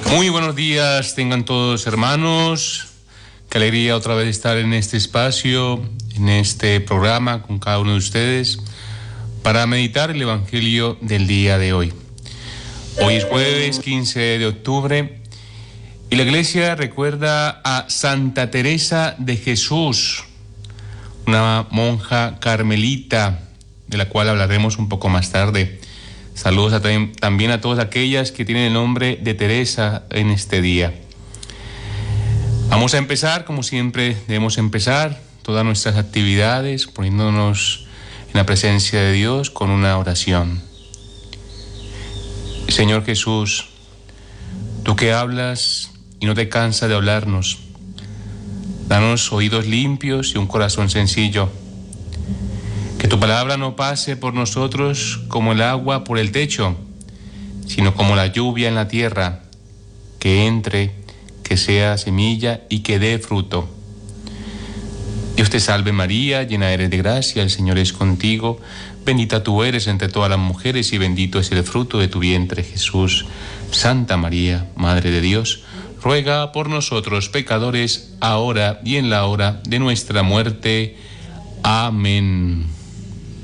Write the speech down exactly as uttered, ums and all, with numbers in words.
Muy buenos días, tengan todos hermanos. Qué alegría otra vez estar en este espacio, en este programa con cada uno de ustedes para meditar el Evangelio del día de hoy. Hoy es jueves quince de octubre y la Iglesia recuerda a Santa Teresa de Jesús, una monja carmelita de la cual hablaremos un poco más tarde. Saludos a, también a todas aquellas que tienen el nombre de Teresa en este día. Vamos a empezar, como siempre debemos empezar todas nuestras actividades poniéndonos en la presencia de Dios con una oración. Señor Jesús, tú que hablas y no te cansas de hablarnos, danos oídos limpios y un corazón sencillo. Que tu palabra no pase por nosotros como el agua por el techo, sino como la lluvia en la tierra, que entre, que sea semilla y que dé fruto. Dios te salve María, llena eres de gracia, el Señor es contigo, bendita tú eres entre todas las mujeres y bendito es el fruto de tu vientre Jesús. Santa María, Madre de Dios, ruega por nosotros pecadores, ahora y en la hora de nuestra muerte. Amén.